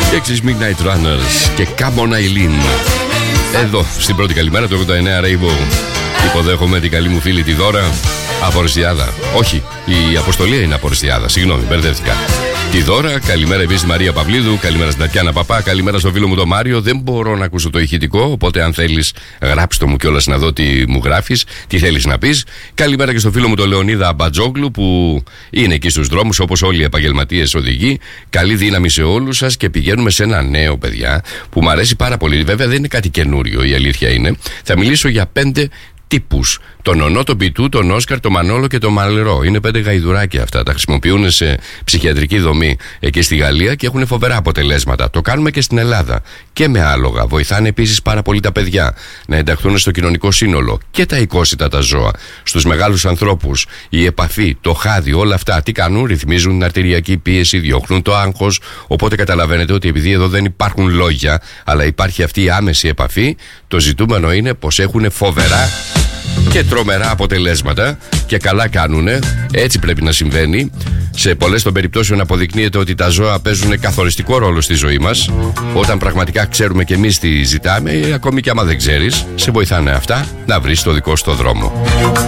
Texas Midnight Runners και Come on Eileen. Εδώ στην πρώτη καλημέρα του 89 Rainbow. Υποδέχομαι την καλή μου φίλη τη Δώρα Αφοριστιάδα. Όχι, η Αποστολή είναι Αφοριστιάδα. Συγγνώμη, μπερδεύτηκα. Τη Δώρα, καλημέρα επίσης στη Μαρία Παυλίδου, καλημέρα στην Τατιάνα Παπά, καλημέρα στο φίλο μου τον Μάριο. Δεν μπορώ να ακούσω το ηχητικό, οπότε αν θέλεις, γράψτε μου κιόλας να δω τι μου γράφεις, τι θέλεις να πεις. Καλημέρα και στο φίλο μου τον Λεωνίδα Μπατζόγλου, που είναι εκεί στους δρόμους, όπως όλοι οι επαγγελματίες οδηγοί. Καλή δύναμη σε όλους σας και πηγαίνουμε σε ένα νέο, παιδιά, που μου αρέσει πάρα πολύ. Βέβαια δεν είναι κάτι καινούριο, η αλήθεια είναι. Θα μιλήσω για 5 τύπους. Τον Ονό, τον Πιτού, τον Όσκαρ, τον Μανόλο και τον Μαλερό. Είναι 5 γαϊδουράκια αυτά. Τα χρησιμοποιούν σε ψυχιατρική δομή εκεί στη Γαλλία και έχουν φοβερά αποτελέσματα. Το κάνουμε και στην Ελλάδα. Και με άλογα. Βοηθάνε επίσης πάρα πολύ τα παιδιά να ενταχθούν στο κοινωνικό σύνολο. Και τα οικόσιτα τα ζώα. Στους μεγάλους ανθρώπους. Η επαφή, το χάδι, όλα αυτά. Τι κάνουν, ρυθμίζουν την αρτηριακή πίεση, διώχνουν το άγχος. Οπότε καταλαβαίνετε ότι επειδή εδώ δεν υπάρχουν λόγια, αλλά υπάρχει αυτή η άμεση επαφή, το ζητούμενο είναι πως έχουν φοβερά και τρομερά αποτελέσματα και καλά κάνουνε. Έτσι πρέπει να συμβαίνει. Σε πολλές των περιπτώσεων αποδεικνύεται ότι τα ζώα παίζουν καθοριστικό ρόλο στη ζωή μας. Όταν πραγματικά ξέρουμε και εμείς τι ζητάμε, ακόμη και άμα δεν ξέρεις, σε βοηθάνε αυτά να βρεις το δικό σου το δρόμο.